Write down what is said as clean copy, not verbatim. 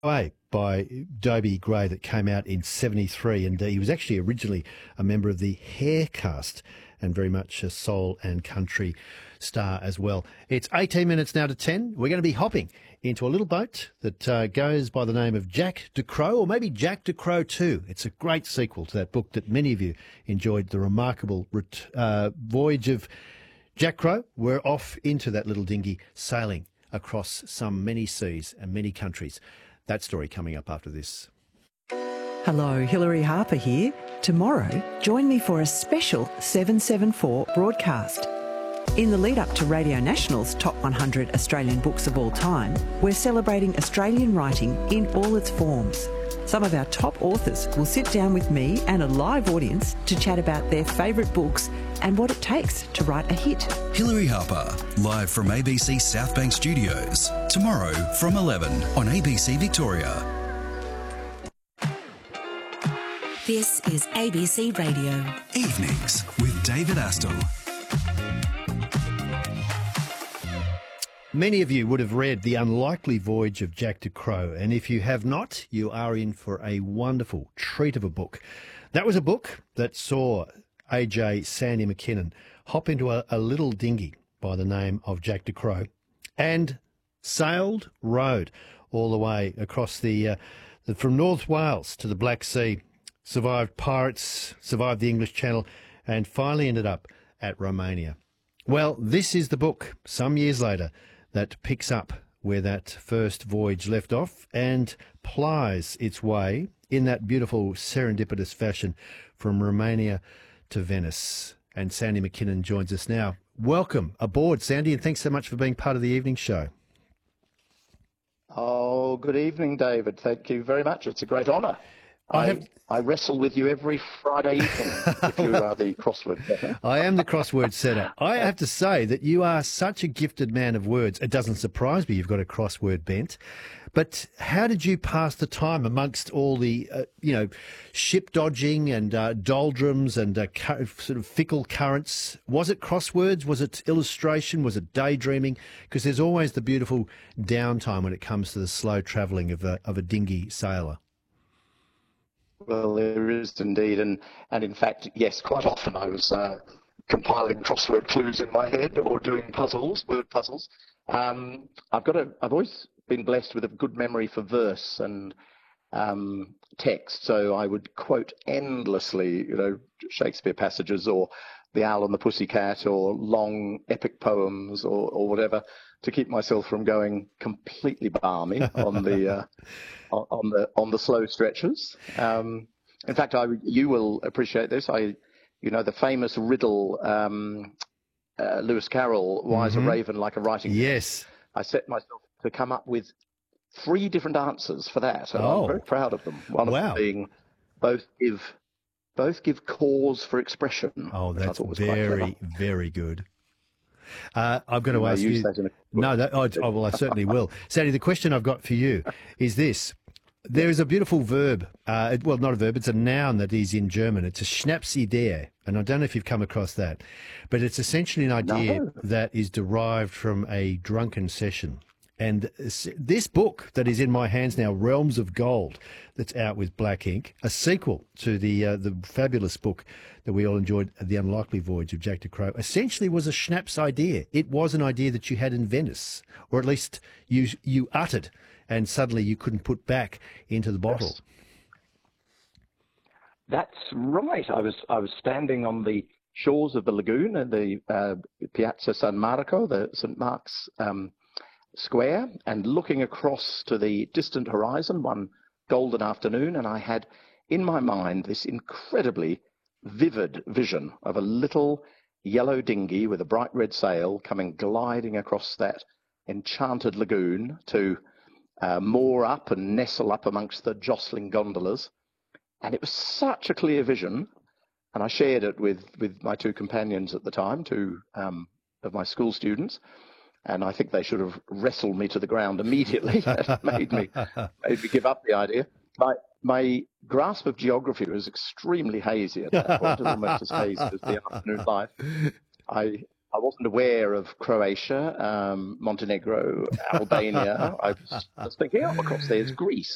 Way by Dobie Gray that came out in 73, and he was actually originally a member of the Hair cast and very much a soul and country star as well. It's 18 minutes now to 10. We're going to be hopping into a little boat that goes by the name of Jack de Crow, or maybe Jack de Crow 2. It's a great sequel to that book that many of you enjoyed, the remarkable voyage of Jack Crow. We're off into that little dinghy sailing across some many seas and many countries. That story coming up after this. Hello, Hilary Harper here. Tomorrow, join me for a special 774 broadcast. In the lead up to Radio National's Top 100 Australian Books of All Time, we're celebrating Australian writing in all its forms. Some of our top authors will sit down with me and a live audience to chat about their favourite books and what it takes to write a hit. Hilary Harper, live from ABC Southbank Studios, tomorrow from 11 on ABC Victoria. This is ABC Radio. Evenings with David Astle. Many of you would have read The Unlikely Voyage of Jack de Crow, and if you have not, you are in for a wonderful treat of a book. That was a book that saw AJ Sandy McKinnon hop into a little dinghy by the name of Jack de Crow and rowed all the way across from North Wales to the Black Sea, survived pirates, survived the English Channel, and finally ended up at Romania. Well, this is the book, some years later, that picks up where that first voyage left off and plies its way in that beautiful serendipitous fashion from Romania to Venice. And Sandy McKinnon joins us now. Welcome aboard, Sandy, and thanks so much for being part of the evening show. Oh, good evening, David. Thank you very much. It's a great honour. I wrestle with you every Friday evening if you are the crossword setter. I am the crossword setter. I have to say that you are such a gifted man of words. It doesn't surprise me you've got a crossword bent. But how did you pass the time amongst all the, ship dodging and doldrums and sort of fickle currents? Was it crosswords? Was it illustration? Was it daydreaming? Because there's always the beautiful downtime when it comes to the slow travelling of a dinghy sailor. Well, there is indeed, and in fact, yes, quite often I was compiling crossword clues in my head or doing word puzzles. I've always been blessed with a good memory for verse and text, so I would quote endlessly, Shakespeare passages or The Owl and the Pussycat or long epic poems or whatever to keep myself from going completely balmy on the on the slow stretches. In fact, you will appreciate this. The famous riddle, Lewis Carroll, "Why is a raven like a writing desk?" Yes. I set myself to come up with 3 different answers for that, and I'm very proud of them. One of them being both give cause for expression. Oh, that's very, very good. I've got to ask you. I certainly will. Sandy, the question I've got for you is this. There is a beautiful verb, not a verb, it's a noun that is in German. It's a Schnapsidee, and I don't know if you've come across that, but it's essentially an idea that is derived from a drunken session. And this book that is in my hands now, Realms of Gold, that's out with Black Ink, a sequel to the fabulous book that we all enjoyed, The Unlikely Voyage of Jack de Crow, essentially was a Schnapps idea. It was an idea that you had in Venice, or at least you uttered, and suddenly you couldn't put back into the bottle. Yes. That's right. I was standing on the shores of the lagoon and the Piazza San Marco, the St. Mark's Square, and looking across to the distant horizon one golden afternoon, and I had in my mind this incredibly vivid vision of a little yellow dinghy with a bright red sail coming gliding across that enchanted lagoon to moor up and nestle up amongst the jostling gondolas. And it was such a clear vision, and I shared it with my 2 companions at the time, 2 of my school students. And I think they should have wrestled me to the ground immediately. That made me give up the idea. My grasp of geography was extremely hazy at that point, almost as hazy as the afternoon light. I wasn't aware of Croatia, Montenegro, Albania. I was thinking, of course, there's Greece.